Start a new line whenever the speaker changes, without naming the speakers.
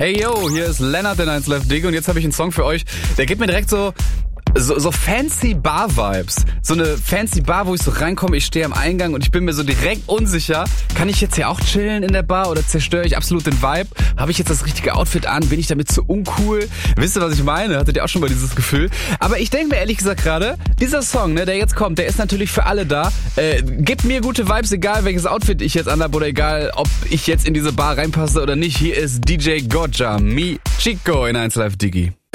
Hey yo, hier ist Lennart in 1 Live Dig und jetzt habe ich einen Song für euch, der gibt mir direkt so fancy Bar-Vibes. So eine fancy Bar, wo ich so reinkomme, ich stehe am Eingang und ich bin mir so direkt unsicher. Kann ich jetzt hier auch chillen in der Bar oder zerstöre ich absolut den Vibe? Habe ich jetzt das richtige Outfit an? Bin ich damit zu uncool? Wisst ihr, was ich meine? Hattet ihr auch schon mal dieses Gefühl? Aber ich denke mir ehrlich gesagt gerade, dieser Song, der jetzt kommt, der ist natürlich für alle da. Gibt mir gute Vibes, egal welches Outfit ich jetzt anhabe oder egal, ob ich jetzt in diese Bar reinpasse oder nicht. Hier ist DJ Gojja, Mi Chico in 1 Live Digi.